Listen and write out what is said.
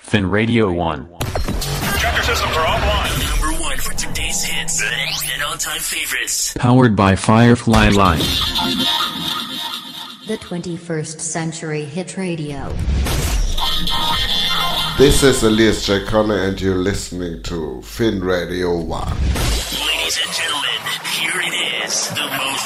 Fin Radio 1. Chapter systems are offline. Number 1 for today's hits and all-time favorites. Powered by Firefly Live. The 21st Century Hit Radio. This is Elias J. Connor and you're listening to Fin Radio 1. Ladies and gentlemen, here it is, the